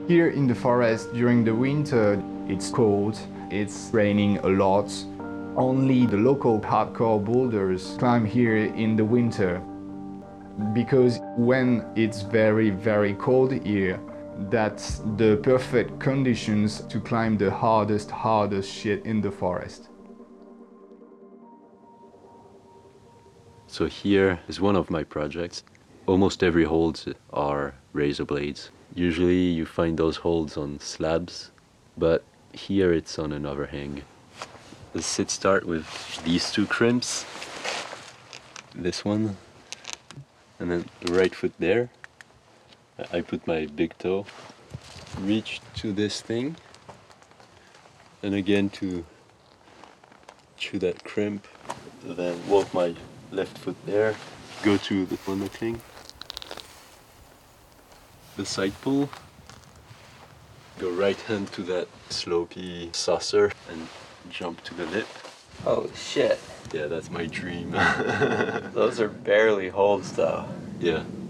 Here in the forest during the winter, it's cold, it's raining a lot. Only the local hardcore boulders climb here in the winter. Because when it's very, very cold here, that's the perfect conditions to climb the hardest shit in the forest. So here is one of my projects. Almost every holds are razor blades. Usually you find those holds on slabs, but here it's on an overhang. Let's start with these two crimps. This one, and then the right foot there. I put my big toe, reach to this thing, and again to that crimp, then walk my left foot there, go to the monocling, the side pull, go right hand to that slopey saucer and jump to the lip. Holy shit. Yeah, that's my dream. Those are barely holds though. Yeah.